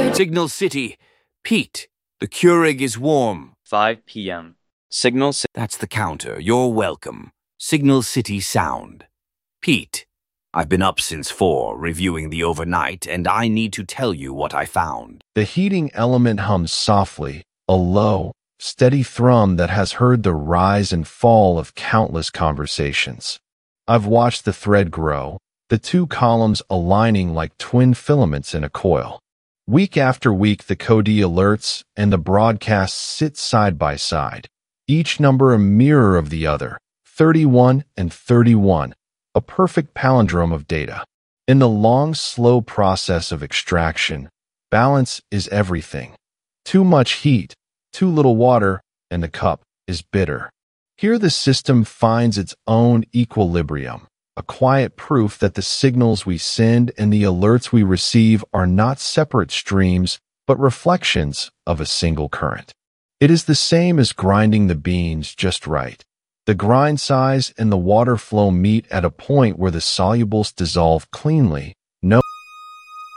Signal City. Pete, the Keurig is warm. 5 p.m. Signal City. That's the counter. You're welcome. Signal City Sound. Pete, I've been up since 4, reviewing the overnight, and I need to tell you what I found. The heating element hums softly, a low, steady thrum that has heard the rise and fall of countless conversations. I've watched the thread grow, the 2 columns aligning like twin filaments in a coil. Week after week, the Cody alerts and the broadcasts sit side by side, each number a mirror of the other, 31 and 31, a perfect palindrome of data. In the long, slow process of extraction, balance is everything. Too much heat, too little water, and the cup is bitter. Here the system finds its own equilibrium, a quiet proof that the signals we send and the alerts we receive are not separate streams, but reflections of a single current. It is the same as grinding the beans just right. The grind size and the water flow meet at a point where the solubles dissolve cleanly,